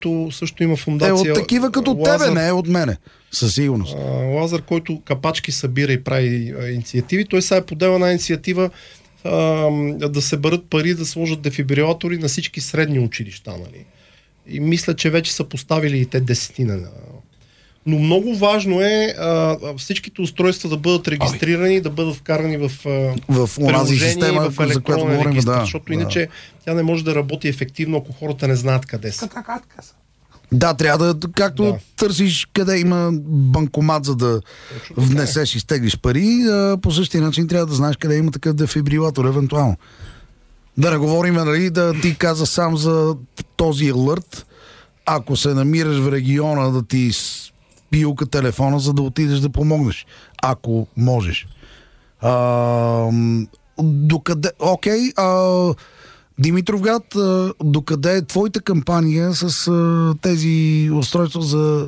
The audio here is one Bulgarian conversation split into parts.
също има фундация. От такива като Лазар, тебе, не е от мене. Със сигурност. Лазар, който капачки събира и прави инициативи. Той сега е подел една инициатива да се бърят пари, да сложат дефибрилатори на всички средни училища. Нали? И мисля, че вече са поставили и те десетина. Но много важно е всичките устройства да бъдат регистрирани, да бъдат вкарани в онази система, в за която говорим, регистр, защото иначе тя не може да работи ефективно, ако хората не знаят къде са. Да, трябва да, както търсиш къде има банкомат, за да внесеш и стеглиш пари, по същия начин трябва да знаеш къде има такъв дефибрилатор, евентуално. Да не говорим, нали, да ти каза сам за този алърт, ако се намираш в региона, да ти пилка телефона, за да отидеш да помогнеш, ако можеш. Докъде... Окей, Димитровград, докъде е твоята кампания с тези устройства за...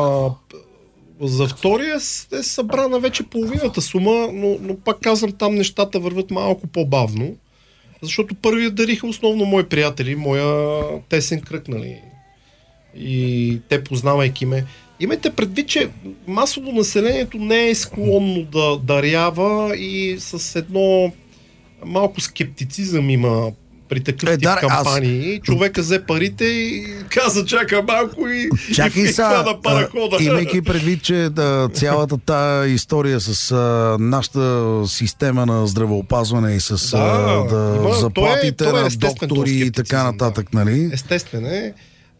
За втория е събрана вече половината сума, но пак казвам, там нещата върват малко по-бавно, защото първия дариха основно мои приятели, моя тесен кръг, нали. И те, познавайки ме, имайте предвид, че масово населението не е склонно да дарява и с едно малко скептицизъм има при такъв тип кампании. Човека взе парите и каза, чака малко и хвана парахода. Имайки предвид, че цялата тая история с нашата система на здравеопазване и с заплатите на доктори и така нататък, нали? Естествено е.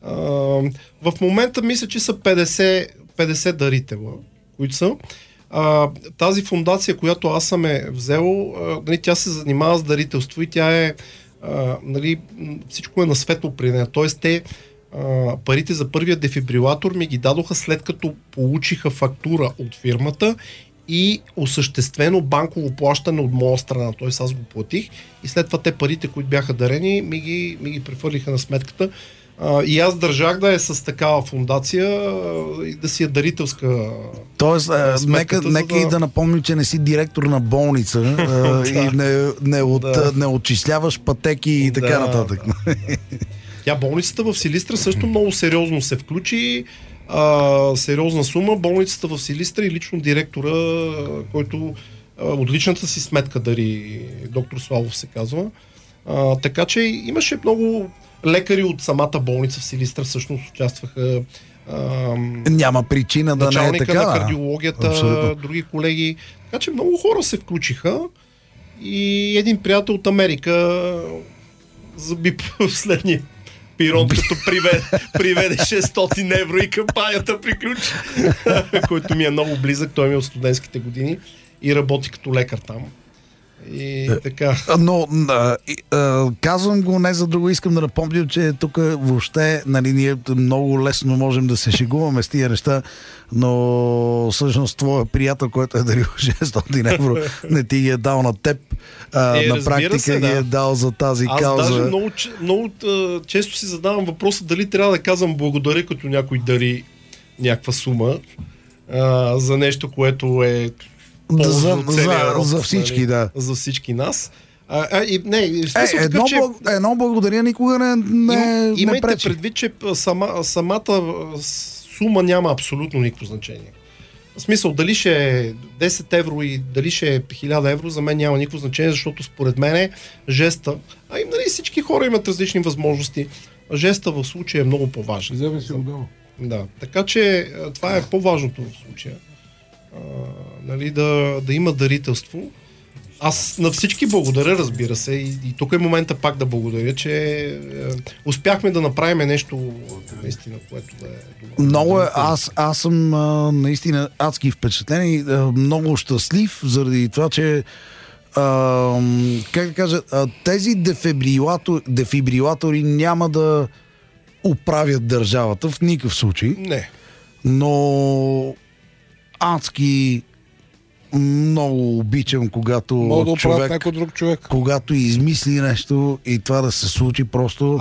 В момента мисля, че са 50 дарителя, които са. Тази фундация, която аз съм взел, нали, тя се занимава с дарителство и тя е нали, всичко е на светло при нея. Тоест те парите за първия дефибрилатор ми ги дадоха след като получиха фактура от фирмата и осъществено банково плащане от моя страна. Т.е. аз го платих и след това те парите, които бяха дарени, ми ги прехвърлиха на сметката. И аз държах да е с такава фундация и да си е дарителска. Тоест, нека и да напомним, че не си директор на болница и не отчисляваш пътеки и така нататък. Болницата в Силистра също много сериозно се включи. Сериозна сума. Болницата в Силистра и лично директора, който от личната си сметка дари, доктор Славов се казва. Така че имаше много лекари от самата болница в Силистра всъщност участваха. Няма причина да не е така. Началника на кардиологията, абсолютно. Други колеги. Така че много хора се включиха и един приятел от Америка заби последния пирон, като приведе 600 евро и кампанията приключи. Който ми е много близък, той ми е от студентските години и работи като лекар там. И така. Но казвам го не за друго, искам да напомня, че тук въобще, нали, ние много лесно можем да се шегуваме с тия неща, но всъщност твоя приятел, който е дарил 600 евро, не ти ги е дал на теб, на практика ги е дал за тази кауза. Аз даже много често си задавам въпроса дали трябва да казвам благодаря, като някой дари някаква сума за нещо, което е за всички, нали? Да. За всички нас. Едно благодаря никога не имайте пречи. Предвид, че самата сума няма абсолютно никакво значение. В смисъл, дали ще е 10 евро и дали ще е 1000 евро, за мен няма никакво значение, защото според мен е жеста, нали, всички хора имат различни възможности. Жеста в случая е много по-важен. Вземе си отдолу. Да, така че това е по-важното в случая. Нали, да има дарителство. Аз на всички благодаря, разбира се, и тук е момента пак да благодаря, че успяхме да направим нещо наистина, което да е добро. Много е, аз съм наистина адски впечатлен и много щастлив заради това, че как да кажа, тези дефибрилатори няма да оправят държавата в никакъв случай. Не. Но адски много обичам, когато когато измисли нещо и това да се случи просто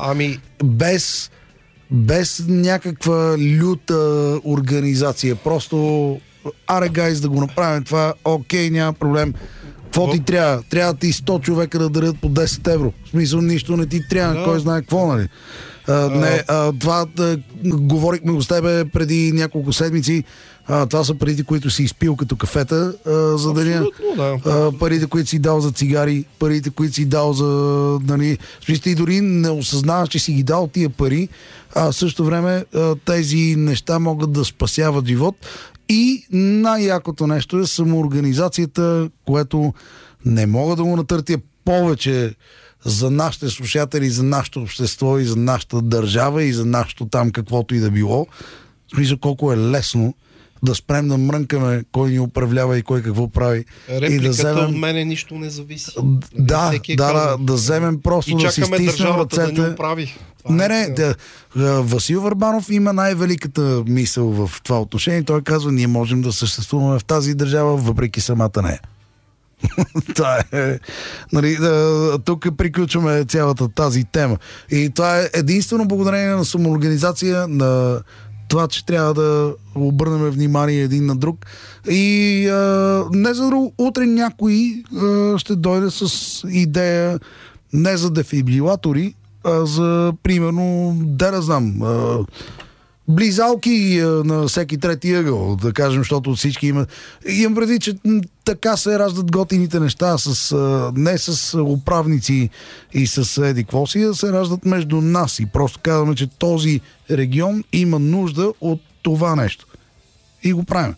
без някаква люта организация. Просто гайз, да го направим това, окей, няма проблем. Какво ти трябва? Трябва ти 100 човека да дарят по 10 евро. В смисъл, нищо не ти трябва, кой знае какво, нали? Това говорихме го с тебе преди няколко седмици. Това са парите, които си изпил като кафета за деня. Парите, които си дал за цигари, парите, които си дал за... Нали, ти дори не осъзнаваш, че си ги дал тия пари, а в същото време тези неща могат да спасяват живот. И най-якото нещо е самоорганизацията, което не мога да го натъртя повече за нашите слушатели, за нашето общество и за нашата държава и за нашето там каквото и да било. В смисъл колко е лесно да спрем да мрънкаме кой ни управлява и кой какво прави. Репликата и да вземем... от мене нищо не зависи. Да, да вземем просто и да си стиснем ръцете. Да ни оправи. Васил Върбанов има най-великата мисъл в това отношение. Той казва, ние можем да съществуваме в тази държава, въпреки самата нея. Това е, нали, тук приключваме цялата тази тема. И това е единствено благодарение на самоорганизация, на това, че трябва да обърнем внимание един на друг. И не за друго, утре някой ще дойде с идея не за дефибрилатори, а за, примерно, да знам, близалки на всеки трети ъгъл, да кажем, защото всички имат. Имам преди, че така се раждат готините неща, не с управници и с едиквоси, а се раждат между нас и просто казваме, че този регион има нужда от това нещо. И го правим.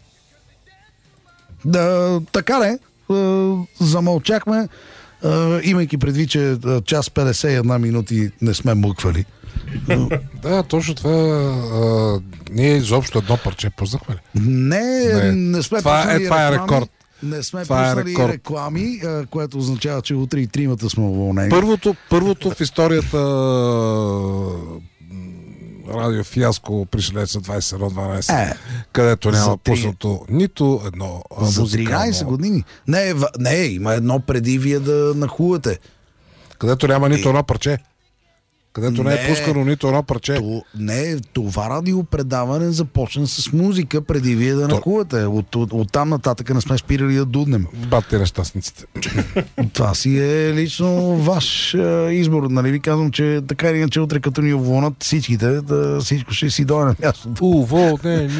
Така не, замълчахме, имайки предвид, че час 51 минути не сме мъквали. Да, точно това. Ние изобщо едно парче пуснахме ли? Не сме пуснали това е рекорд. Не сме пуснали реклами, което означава, че утре и тримата сме уволнени. Първото в историята радио фиаско при Шелеца 21-12, където няма пуснато нито едно музикално. За 13 години. Не, има едно преди вие да нахувате. Където няма нито едно парче. Където не е пускано нито едно парче. Това радиопредаване започна с музика преди вие да нахувате. От там нататък не сме спирали да дуднем. Бате нещастниците. Това си е лично ваш избор. Нали ви казвам, че така или иначе утре като ни уволнат всичките, всичко ще си дойде на мястото. Уво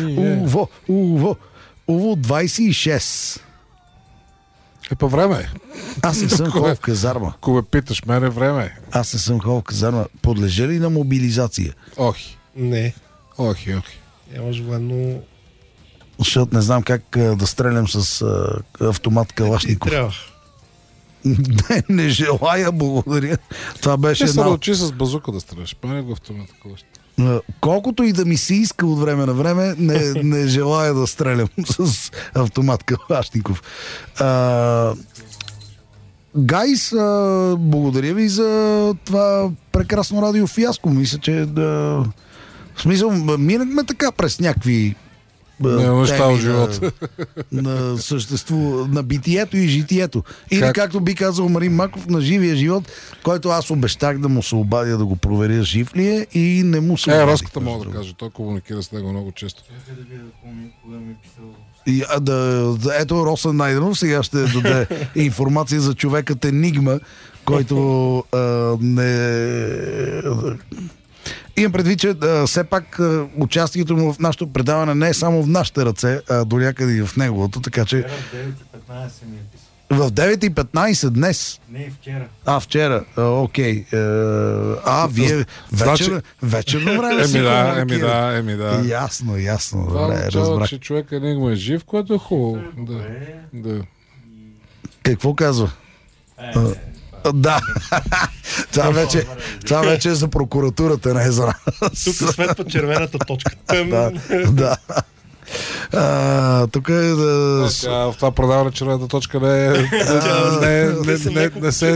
26. По време. Аз не съм ходил в казарма. Ако ме питаш, мене време. Аз не съм ходил в казарма. Подлежа ли на мобилизация? Охи. Не. Охи. Нямаш военно... Защото не знам как да стрелям с автомат Калашников. Трябва. Не желая, благодаря. Това беше се научи с базука да стреляш. Пане го автомат Калашников. Колкото и да ми се иска от време на време, не желая да стрелям с автомат Калашников. Гайс, благодаря ви за това прекрасно радио фиаско. Мисля, че в смисъл, минахме така през някакви теми на битието и житието. Или както би казал Марин Маков, на живия живот, който аз обещах да му се обадя да го проверя жив ли е и не му се обадих. Роската мога да кажа, той комуникира с него много често. Ето Росен Найденов сега ще даде информация за човекът Енигма, който имам предвид, че все пак участието му в нашото предаване не е само в нашите ръце, а до някъде и в неговото, така че... В 9:15 днес? Не, вчера. Вчера. Окей. Вие вечерно време си да. Ясно. Това че човек Енигма е жив, което е хубаво. Да. Какво казва? Да. Това вече е за прокуратурата, не е за нас. Тук светва червената точка. Да. Тук е в това продаване червената точка не се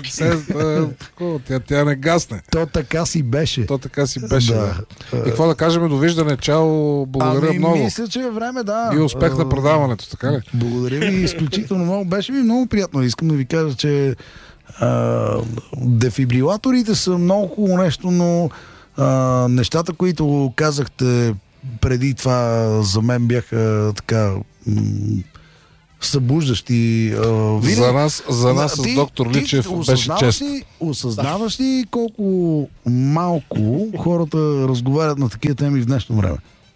тя не гасне. То така си беше. Да. И какво да кажем, довиждане, чао, благодаря много. Мисля, че е време, да. И успех на предаването, така ли? Благодаря ви изключително много. Беше ми много приятно. Искам да ви кажа, че дефибрилаторите са много хубаво нещо, но нещата, които казахте преди това, за мен бяха така събуждащи. За нас с доктор Личев беше чест. Осъзнаваш ли колко малко хората разговарят на такива теми в днешно време?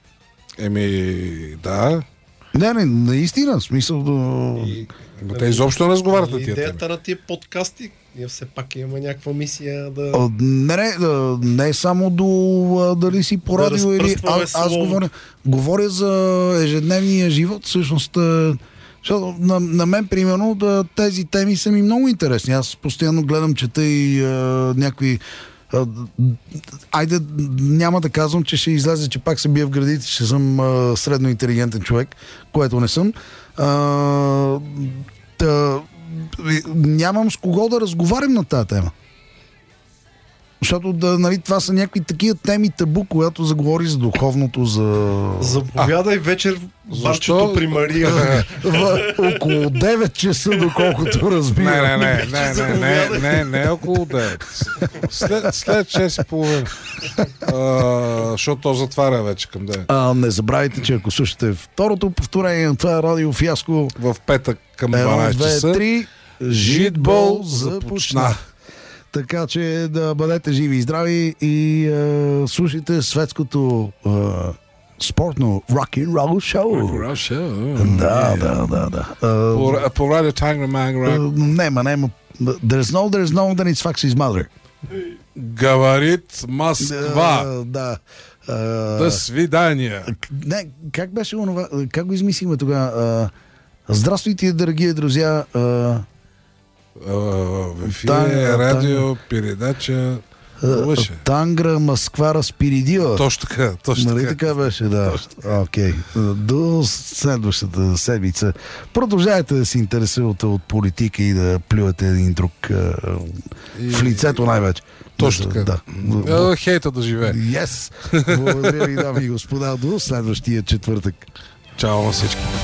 Да. Не, наистина, в смисъл Но те изобщо не разговарят на тия теми. Идеята на тия подкасти, ние все пак имаме някаква мисия да... Не само до дали си по радио или... Аз говоря за ежедневния живот, всъщност. Защото на мен, примерно, тези теми са ми много интересни. Аз постоянно гледам, чета и някакви... Айде, няма да казвам, че ще излезе, че пак се бия в градите, че съм средно интелигентен човек, което не съм. Нямам с кого да разговарям на тази тема. Защото това са някакви такива теми табу, когато заговори за духовното, за... Заповядай вечер в барчето при Мария. Около 9 часа, доколкото разбирам. Не около 9. След 6:30. Защото то затваря вече към 9. Не забравяйте, че ако слушате второто повторение на това радио фиаско в петък към 12 часа 1, 2, 3, Житбол започна. Така че да бъдете живи и здрави и слушайте светското спортно рок-н-рол шоу. Да. По радио Тангра Мангра. Нема. There's no, then it's fax his mother. Говорит Москва. Да. До свидания. Не, как беше онова? Как го измислихме тогава? Здравствуйте, дорогие друзья. В ефире радио, передача Тангра, Москва, Разпиридила. Точно така. Нали така беше, да. Окей. До следващата седмица. Продължавайте да се интересувате от политика и да плювате един друг в лицето най-вече. Точно така. Да. Хейта да живее. Yes. Благодаря ви, дами и господа. До следващия четвъртък. Чао на всички.